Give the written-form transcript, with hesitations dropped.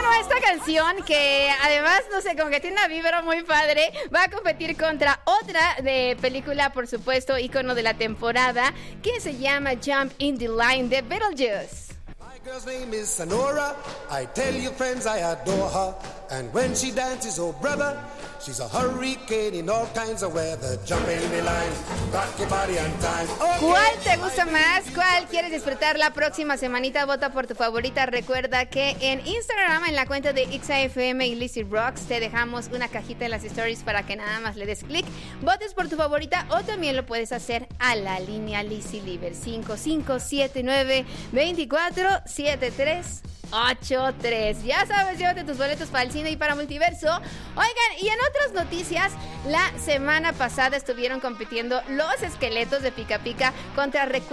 esta canción que además, no sé, como que tiene una vibra muy padre, va a competir contra otra de película, por supuesto, ícono de la temporada, que se llama Jump in the Line de Beetlejuice. My girl's name is Sonora. I tell you, friends, I adore her. And when she dances, oh brother, she's a hurricane in all kinds of weather. Jump in the line, rock your body on time. Okay. ¿Cuál te gusta más? ¿Cuál quieres disfrutar la próxima semanita? Vota por tu favorita. Recuerda que en Instagram, en la cuenta de XAFM y Lizzy Rocks, te dejamos una cajita en las stories para que nada más le des clic, votes por tu favorita, o también lo puedes hacer a la línea Lizzy Liver 5579-247383. Ya sabes, llévate tus boletos para el cine y para Multiverso. Oigan, y en otras noticias, la semana pasada estuvieron compitiendo los esqueletos de Pica Pica contra